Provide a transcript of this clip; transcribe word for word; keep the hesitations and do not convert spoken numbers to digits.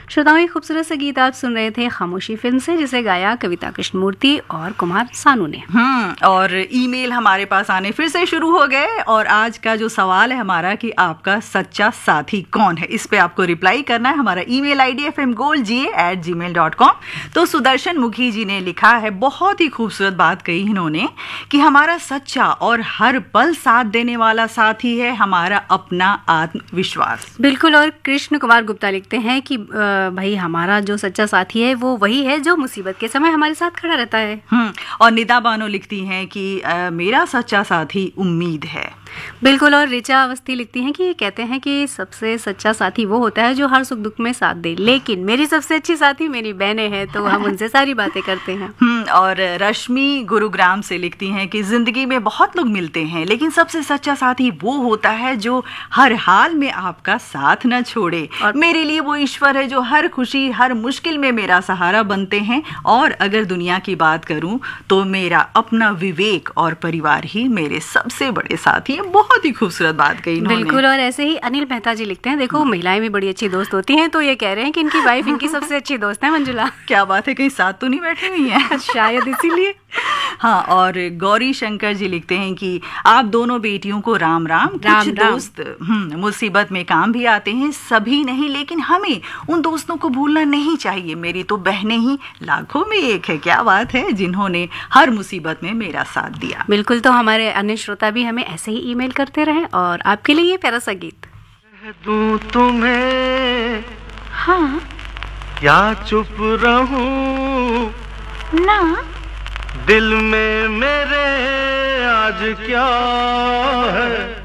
श्रोताओं, एक खूबसूरत सा गीत आप सुन रहे थे खामोशी फिल्म से, जिसे गाया कविता कृष्णमूर्ति और कुमार सानू ने। हम्म और ईमेल हमारे पास आने फिर से शुरू हो गए और आज का जो सवाल है हमारा कि आपका सच्चा साथी कौन है, इस पे आपको रिप्लाई करना है। हमारा email ID F M gold जी ए एट जी मेल डॉट कॉम। तो सुदर्शन मुखी जी ने लिखा है, बहुत ही खूबसूरत बात कही इन्होंने कि हमारा सच्चा और हर पल साथ देने वाला साथी है हमारा अपना आत्मविश्वास। बिल्कुल। और कृष्ण कुमार गुप्ता लिखते हैं कि भाई हमारा जो सच्चा साथी है वो वही है जो मुसीबत के समय हमारे साथ खड़ा रहता है। हम्म और निदा बानो लिखती हैं कि आ, मेरा सच्चा साथी उम्मीद है। बिल्कुल। और रिचा अवस्थी लिखती हैं कि कहते हैं कि सबसे सच्चा साथी वो होता है जो हर सुख दुख में साथ दे, लेकिन मेरी सबसे अच्छी साथी मेरी बहनें हैं, तो हम उनसे सारी बातें करते हैं। हम्म और रश्मि गुरुग्राम से लिखती हैं कि जिंदगी में बहुत लोग मिलते हैं लेकिन सबसे सच्चा साथी वो होता है जो हर हाल में आपका साथ न छोड़े, और मेरे लिए वो ईश्वर है जो हर खुशी हर मुश्किल में मेरा सहारा बनते हैं। और अगर दुनिया की बात करूं तो मेरा अपना विवेक और परिवार ही मेरे सबसे बड़े साथी। बहुत ही खूबसूरत बात कही इन्होंने। बिल्कुल। और ऐसे ही अनिल मेहता जी लिखते हैं, देखो महिलाएं भी बड़ी अच्छी दोस्त होती हैं, तो ये कह रहे हैं कि इनकी वाइफ इनकी सबसे अच्छी दोस्त है मंजुला। क्या बात है, कहीं साथ तो नहीं बैठी हुई है? शायद इसीलिए। हाँ। और गौरी शंकर जी लिखते हैं कि आप दोनों बेटियों को राम राम। राम कुछ राम। दोस्त हम्म मुसीबत में काम भी आते हैं, सभी नहीं, लेकिन हमें उन दोस्तों को भूलना नहीं चाहिए। मेरी तो बहनें ही लाखों में एक है, क्या बात है, जिन्होंने हर मुसीबत में मेरा साथ दिया। बिल्कुल। तो हमारे अन्य श्रोता भी हमें ऐसे ही ईमेल करते रहे और आपके लिए ये प्यारा सा गीत। दूं तुम्हें हाँ या चुप रहूं ना, दिल में मेरे आज क्या है।